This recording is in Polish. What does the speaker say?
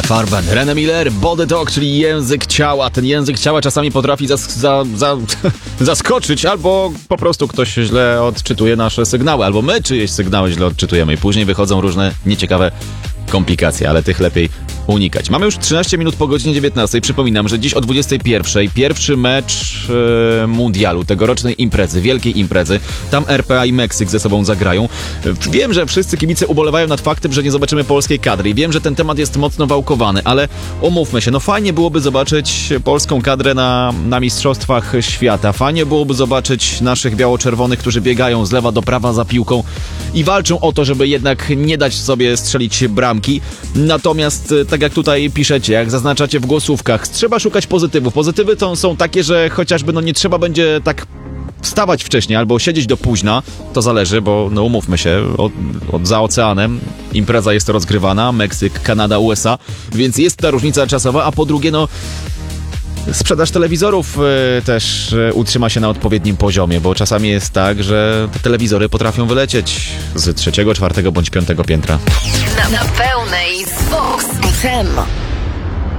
Farben, René Miller, Body Talk, czyli język ciała. Ten język ciała czasami potrafi zaskoczyć, albo po prostu ktoś źle odczytuje nasze sygnały, albo my czyjeś sygnały źle odczytujemy i później wychodzą różne nieciekawe komplikacje, ale tych lepiej unikać. Mamy już 13 minut po godzinie 19. Przypominam, że dziś o 21 pierwszy mecz mundialu, tegorocznej imprezy, wielkiej imprezy. Tam RPA i Meksyk ze sobą zagrają. Wiem, że wszyscy kibice ubolewają nad faktem, że nie zobaczymy polskiej kadry i wiem, że ten temat jest mocno wałkowany, ale umówmy się, no fajnie byłoby zobaczyć polską kadrę na Mistrzostwach Świata. Fajnie byłoby zobaczyć naszych biało-czerwonych, którzy biegają z lewa do prawa za piłką i walczą o to, żeby jednak nie dać sobie strzelić bramki. Natomiast tak jak tutaj piszecie, jak zaznaczacie w głosówkach, trzeba szukać pozytywów. Pozytywy to są takie, że chociażby nie trzeba będzie tak wstawać wcześniej albo siedzieć do późna, to zależy, bo umówmy się, za oceanem impreza jest rozgrywana, Meksyk, Kanada, USA, więc jest ta różnica czasowa, a po drugie sprzedaż telewizorów też utrzyma się na odpowiednim poziomie, bo czasami jest tak, że te telewizory potrafią wylecieć z 3., 4. bądź 5. piętra. Na pełnej z Vox FM.